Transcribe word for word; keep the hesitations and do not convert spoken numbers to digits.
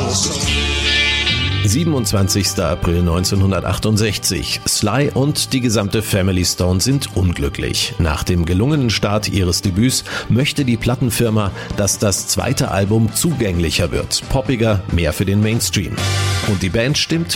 siebenundzwanzigster April neunzehnhundertachtundsechzig. Sly und die gesamte Family Stone sind unglücklich. Nach dem gelungenen Start ihres Debüts möchte die Plattenfirma, dass das zweite Album zugänglicher wird, poppiger, mehr für den Mainstream. Und die Band stimmt